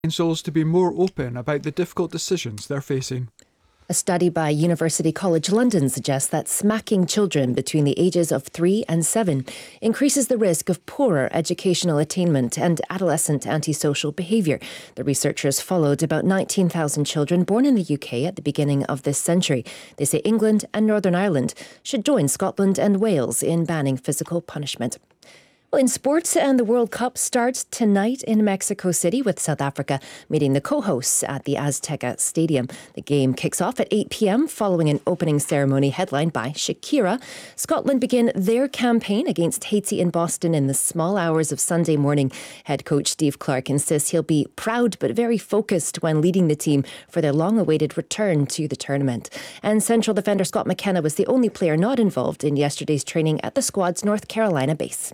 Angels to be more open about the difficult decisions they're facing. A study by University College London suggests that smacking children between the ages of 3 and 7 increases the risk of poorer educational attainment and adolescent antisocial behaviour. The researchers followed about 19,000 children born in the UK at the beginning of this century. They say England and Northern Ireland should join Scotland and Wales in banning physical punishment. Well, in sports, and the World Cup starts tonight in Mexico City with South Africa meeting the co-hosts at the Azteca Stadium. The game kicks off at 8 p.m. following an opening ceremony headlined by Shakira. Scotland begin their campaign against Haiti in Boston in the small hours of Sunday morning. Head coach Steve Clarke insists he'll be proud but very focused when leading the team for their long-awaited return to the tournament. And central defender Scott McKenna was the only player not involved in yesterday's training at the squad's North Carolina base.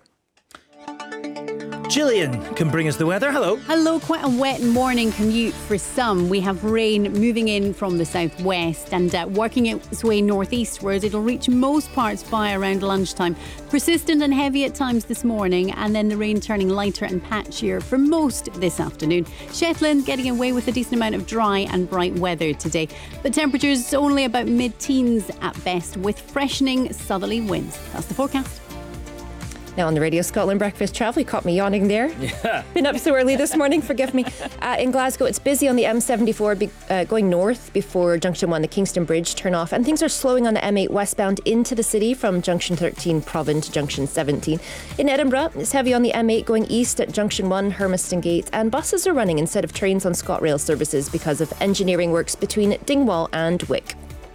Gillian can bring us the weather. Hello. Hello. Quite a wet morning commute for some. We have rain moving in from the southwest and working its way northeastwards. It'll reach most parts by around lunchtime. Persistent and heavy at times this morning, and then the rain turning lighter and patchier for most this afternoon. Shetland getting away with a decent amount of dry and bright weather today. But temperatures only about mid-teens at best with freshening southerly winds. That's the forecast. Now on the Radio Scotland Breakfast Travel, you caught me yawning there. Yeah. Been up so early this morning, forgive me. In Glasgow, it's busy on the M74 going north before Junction 1, the Kingston Bridge turn off. And things are slowing on the M8 westbound into the city from Junction 13 Provan to Junction 17. In Edinburgh, it's heavy on the M8 going east at Junction 1, Hermiston Gate. And buses are running instead of trains on ScotRail services because of engineering works between Dingwall and Wick.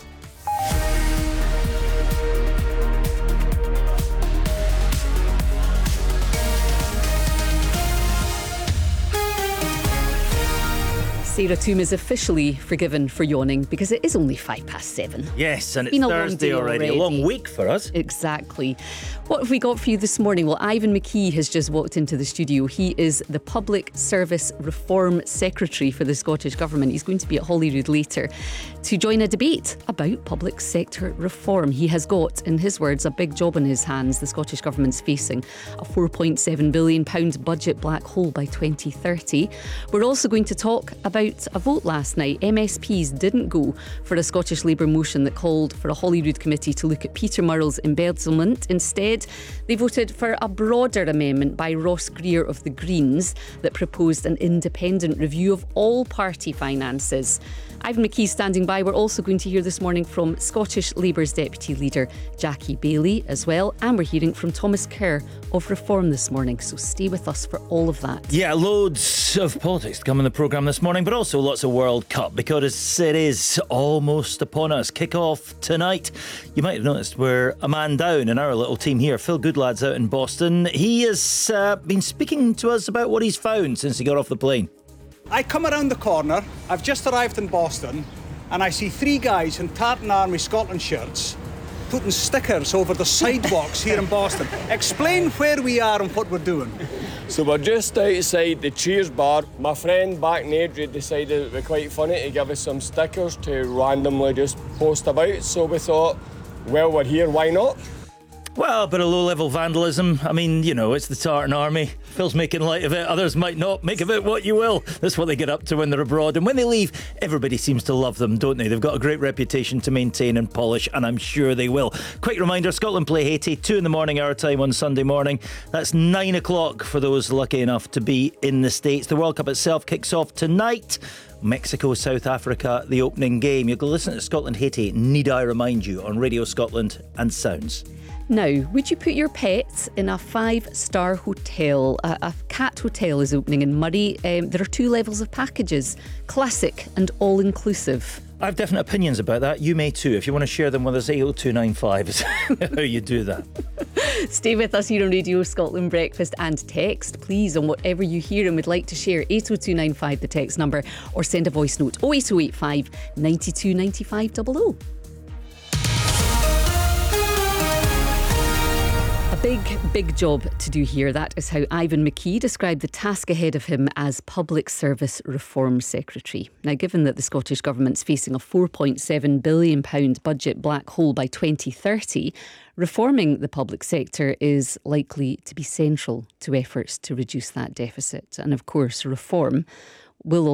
Sarah Toom is officially forgiven for yawning because it is only 7:05. Yes, and it's Thursday already. A long week for us. Exactly. What have we got for you this morning? Well, Ivan McKee has just walked into the studio. He is the Public Service Reform Secretary for the Scottish Government. He's going to be at Holyrood later to join a debate about public sector reform. He has got, in his words, a big job on his hands. The Scottish Government's facing a £4.7 billion budget black hole by 2030. We're also going to talk about a vote last night. MSPs didn't go for a Scottish Labour motion that called for a Holyrood committee to look at Peter Murrell's embezzlement. Instead, they voted for a broader amendment by Ross Greer of the Greens that proposed an independent review of all party finances. Ivan McKee standing by. We're also going to hear this morning from Scottish Labour's Deputy Leader Jackie Baillie as well, and we're hearing from Thomas Kerr of Reform this morning, so stay with us for all of that. Yeah, loads of politics to come in the programme this morning, but also lots of World Cup because it is almost upon us. Kick-off tonight. You might have noticed we're a man down in our little team here. Phil Goodlad's out in Boston. He has been speaking to us about what he's found since he got off the plane. I come around the corner, I've just arrived in Boston, and I see three guys in Tartan Army Scotland shirts putting stickers over the sidewalks here in Boston. Explain where we are and what we're doing. So we're just outside the Cheers bar. My friend back in Adrian decided it would be quite funny to give us some stickers to randomly just post about, so we thought, well, we're here, why not? Well, a bit of low-level vandalism. I mean, you know, it's the Tartan Army. Phil's making light of it. Others might not. Make of it what you will. That's what they get up to when they're abroad. And when they leave, everybody seems to love them, don't they? They've got a great reputation to maintain and polish, and I'm sure they will. Quick reminder, Scotland play Haiti, 2 in the morning our time on Sunday morning. That's 9 o'clock for those lucky enough to be in the States. The World Cup itself kicks off tonight. Mexico, South Africa, the opening game. You can listen to Scotland-Haiti, need I remind you, on Radio Scotland and Sounds. Now, would you put your pet in a 5-star hotel? A cat hotel is opening in Murray. There are 2 levels of packages, classic and all-inclusive. I have definite opinions about that. You may too. If you want to share them with us, 80295 is how you do that. Stay with us here on Radio Scotland Breakfast and text, please, on whatever you hear and would like to share. 80295, the text number, or send a voice note, 08085 92 95 00. Big job to do here. That is how Ivan McKee described the task ahead of him as Public Service Reform Secretary. Now, given that the Scottish Government's facing a £4.7 billion budget black hole by 2030, reforming the public sector is likely to be central to efforts to reduce that deficit. And of course, reform, will